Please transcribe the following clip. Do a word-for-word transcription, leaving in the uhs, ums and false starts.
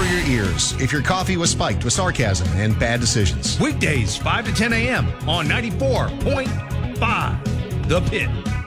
your ears if your coffee was spiked with sarcasm and bad decisions. Weekdays, five to ten a.m. on ninety-four point five The Pit.